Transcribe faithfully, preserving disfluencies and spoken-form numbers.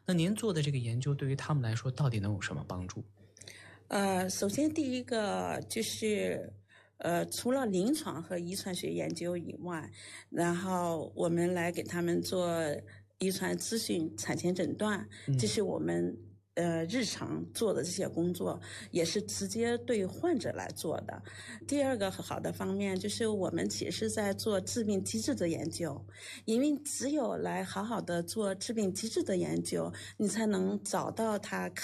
那您做的这个研究对于他们来说到底能有什么帮助？ 呃，首先第一个就是呃，除了临床和遗传学研究以外，然后我们来给他们做遗传咨询、产前诊断， 嗯、 这是我们呃日常做的这些工作，也是直接对患者来做的。第二个好的方面就是我们其实在做致病机制的研究，因为只有来好好的做致病机制的研究，你才能找到它